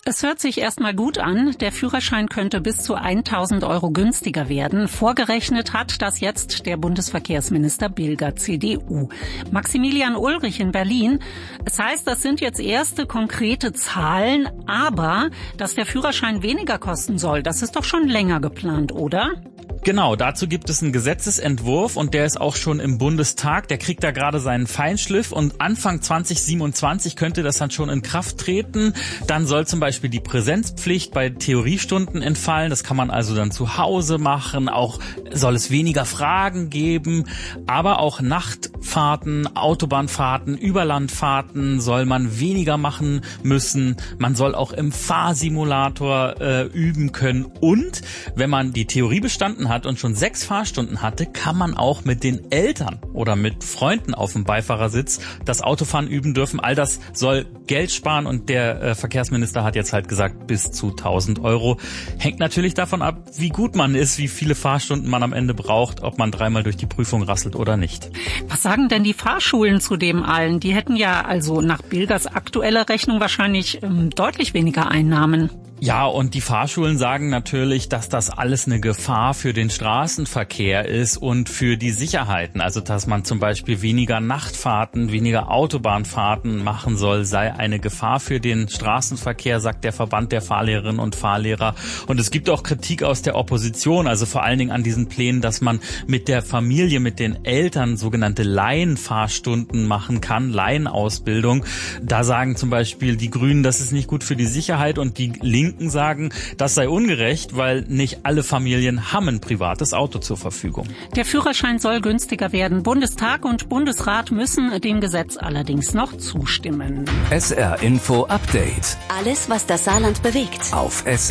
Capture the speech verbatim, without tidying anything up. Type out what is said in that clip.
Das hört sich erstmal gut an. Der Führerschein könnte bis zu tausend Euro günstiger werden. Vorgerechnet hat das jetzt der Bundesverkehrsminister Bilger, C D U. Maximilian Ulrich in Berlin. Es heißt, das sind jetzt erste konkrete Zahlen, aber dass der Führerschein weniger kosten soll, das ist doch schon länger geplant, oder? Genau, dazu gibt es einen Gesetzesentwurf und der ist auch schon im Bundestag. Der kriegt da gerade seinen Feinschliff und Anfang zwanzig siebenundzwanzig könnte das dann schon in Kraft treten. Dann soll zum Beispiel die Präsenzpflicht bei Theoriestunden entfallen. Das kann man also dann zu Hause machen. Auch soll es weniger Fragen geben. Aber auch Nachtfahrten, Autobahnfahrten, Überlandfahrten soll man weniger machen müssen. Man soll auch im Fahrsimulator äh, üben können. Und wenn man die Theorie bestanden hat und schon sechs Fahrstunden hatte, kann man auch mit den Eltern oder mit Freunden auf dem Beifahrersitz das Autofahren üben dürfen. All das soll Geld sparen und der äh, Verkehrsminister hat jetzt halt gesagt, bis zu tausend Euro. Hängt natürlich davon ab, wie gut man ist, wie viele Fahrstunden man am Ende braucht, ob man dreimal durch die Prüfung rasselt oder nicht. Was sagen denn die Fahrschulen zu dem allen? Die hätten ja also nach Bilgers aktueller Rechnung wahrscheinlich ähm, deutlich weniger Einnahmen. Ja, und die Fahrschulen sagen natürlich, dass das alles eine Gefahr für den Straßenverkehr ist und für die Sicherheiten. Also, dass man zum Beispiel weniger Nachtfahrten, weniger Autobahnfahrten machen soll, sei eine Gefahr für den Straßenverkehr, sagt der Verband der Fahrlehrerinnen und Fahrlehrer. Und es gibt auch Kritik aus der Opposition, also vor allen Dingen an diesen Plänen, dass man mit der Familie, mit den Eltern sogenannte Laienfahrstunden machen kann, Laienausbildung. Da sagen zum Beispiel die Grünen, das ist nicht gut für die Sicherheit und die Linken sagen, das sei ungerecht, weil nicht alle Familien haben ein privates Auto zur Verfügung. Der Führerschein soll günstiger werden. Bundestag und Bundesrat müssen dem Gesetz allerdings noch zustimmen. S R Info Update. Alles, was das Saarland bewegt. Auf S